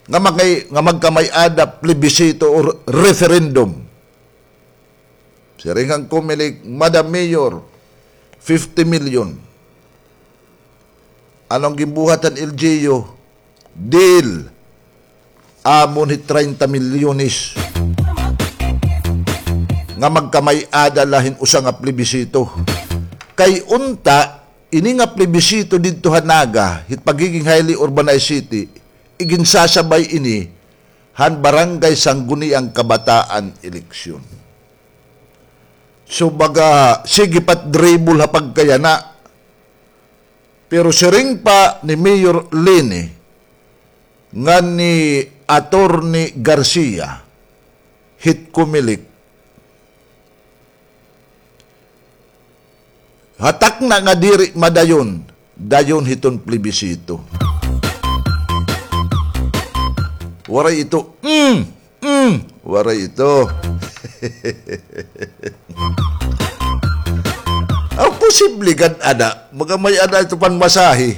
nga magkamay-ada plebisito or referendum. Siringang kumilig, Madam Mayor, 50 million. Anong gimbuhatan LGU? Deal. Amon 30 milyones. Nga magkamay-ada lahin usa nga plebisito. Kay unta, ini nga plebisito dito Hanaga, hit pagiging highly urbanized city, iginsasabay ini han barangay Sangguniang Kabataan eleksyon. So baga, sige pat dribble hapag kaya na. Pero siring pa ni Mayor Lene, nga ni Attorney Garcia, hit kumilik. Hatak na nga diri madayon, dayon hiton plebisito. Waray ito, waray ito. Ang posible gan ada, magamay ada ito panmasahe.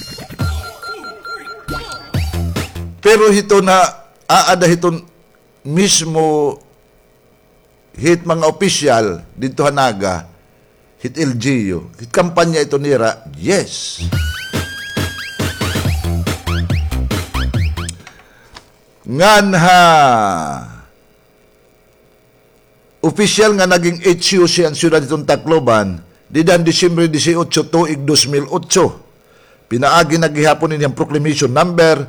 Pero hito na, aada hiton mismo hit mga opisyal dito Hanaga, hit LGU, hit kampanya ito nira, yes. Ngan ha, opisyal nga naging HUC ang siyudad itong Tacloban, didan Disyembre 18, tuig 2008, pinaagi naghihapon niyang proclamation number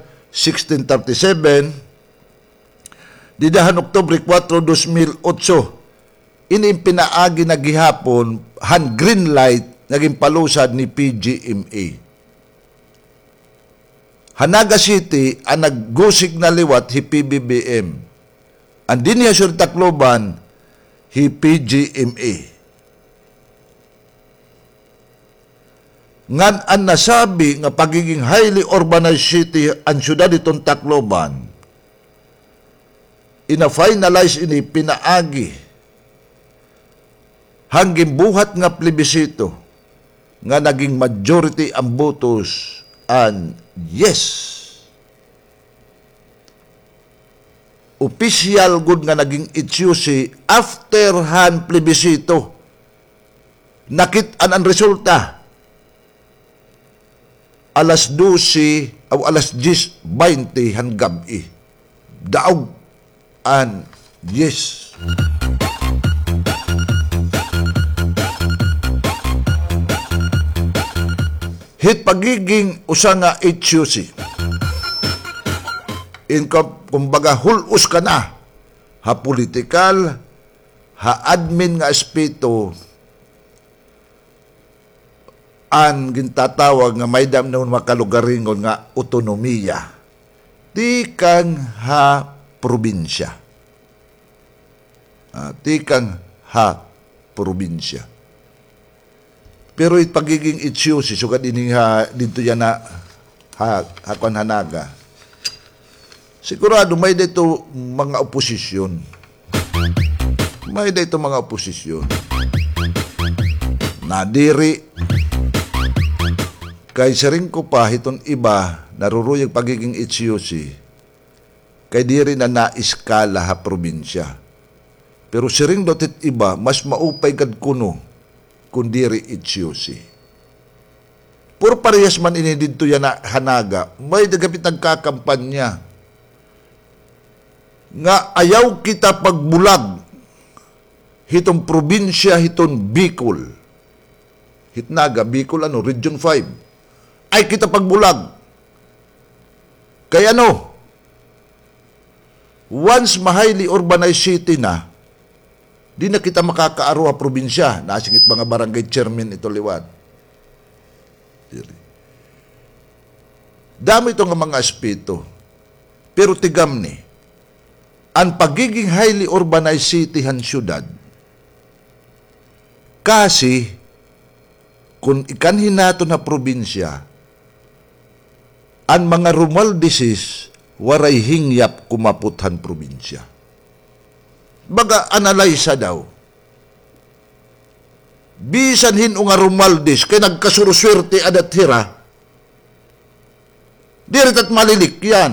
1637, didahan Oktubre 4, 2008, ini pinaagi naghihapon han green light naging palusad ni PGMA. Hanaga City ang naggusig na liwat hi PBBM. Ang dinhi sa Tacloban hi PGMA. Ngan ang nasabi nga pagiging highly urbanized city ang syudad itong Tacloban, ina-finalize ini pinaagi hanggang buhat nga plebisito nga naging majority ang botos and yes. Official good nga naging HUC after han plebisito. Nakit-an ang resulta. Alas 12 o alas 10:20 han gabi. Daog and yes. Hit pagiging usa nga HUC. Kumbaga hulus ka na. Ha political, ha admin nga espito, ang gintatawag nga may dam na makalugaringon nga otonomiya. Di kang ha probinsya. Di kang ha probinsya. Pero it pagiging HUC, sugad ining dito yan na hakon Hanaga. Sigurado may dito mga oposisyon. May dito mga oposisyon. Nadiri. Kay saring ko pa hiton iba naruruyag pagiging HUC. Kay diri na naiskala ha probinsya. Pero saring dotit iba mas maupay kad kuno kundiri HUC. Puro parehas man ini dito yan na Hanaga, may dagapit nagkakampanya nga ayaw kita pagbulag hitong probinsya, hitong Bicol. Hitnaga, Bicol, Region 5. Ay kita pagbulag. Kaya once ma-highly urbanized city na, di na kita makakaaruha probinsya. Nasingit mga barangay chairman ito liwat. Dami ito nga mga aspeto. Pero tigam ni, ang pagiging highly urbanized city han syudad, kasi kung ikanhin nato na probinsya, ang mga rumal disease waray hingyap kumaputhan probinsya. Baga analysa daw. Bisan hin nga Romualdez kay nagkasuruswerte adat hira. Dirit at malilik yan.